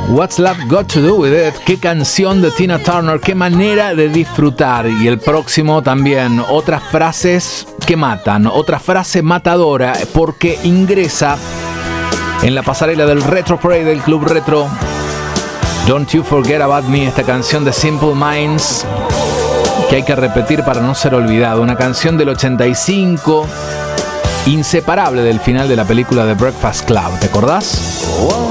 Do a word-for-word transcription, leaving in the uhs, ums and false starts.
What's Love Got to Do With It? Qué canción de Tina Turner, qué manera de disfrutar. Y el próximo también, otras frases que matan, otra frase matadora, porque ingresa en la pasarela del Retro Parade del Club Retro. Don't You Forget About Me, esta canción de Simple Minds, que hay que repetir para no ser olvidado. Una canción del ochenta y cinco, inseparable del final de la película The Breakfast Club. ¿Te acordás?